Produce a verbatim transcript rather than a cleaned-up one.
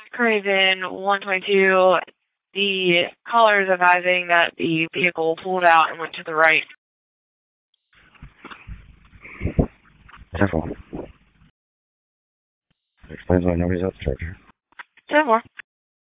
Craven one twenty-two, the caller is advising that the vehicle pulled out and went to the right. ten four. Explains why nobody's at the charger. ten four.